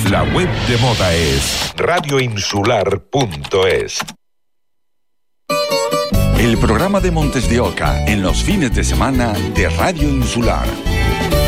La web de moda es radioinsular.es. El programa de Montes de Oca en los fines de semana de Radio Insular.